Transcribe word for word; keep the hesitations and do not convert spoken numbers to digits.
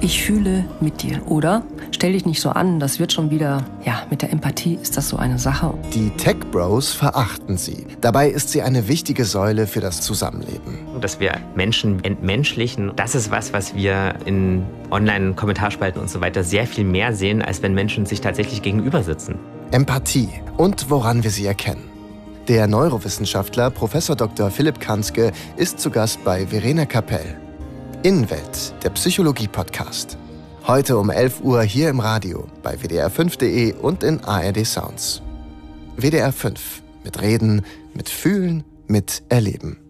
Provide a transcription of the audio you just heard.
Ich fühle mit dir, oder? Stell dich nicht so an, das wird schon wieder, ja, mit der Empathie ist das so eine Sache. Die Tech Bros verachten sie. Dabei ist sie eine wichtige Säule für das Zusammenleben. Dass wir Menschen entmenschlichen, das ist was, was wir in Online-Kommentarspalten und so weiter sehr viel mehr sehen, als wenn Menschen sich tatsächlich gegenüber sitzen. Empathie und woran wir sie erkennen. Der Neurowissenschaftler Professor Doktor Philipp Kanzke ist zu Gast bei Verena Kapell. Innenwelt, der Psychologie-Podcast. Heute um elf Uhr hier im Radio, bei W D R fünf Punkt de und in A R D Sounds. W D R fünf. Mit Reden, mit Fühlen, mit Erleben.